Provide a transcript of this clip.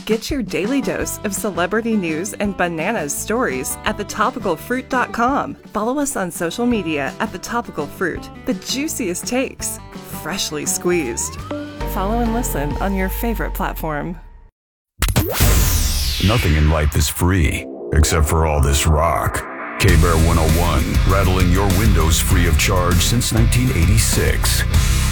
Get your daily dose of celebrity news and bananas stories at thetopicalfruit.com. Follow us on social media at The Topical Fruit, the juiciest takes, freshly squeezed. Follow and listen on your favorite platform. Nothing in life is free, except for all this rock. K-Bear 101, rattling your windows free of charge since 1986.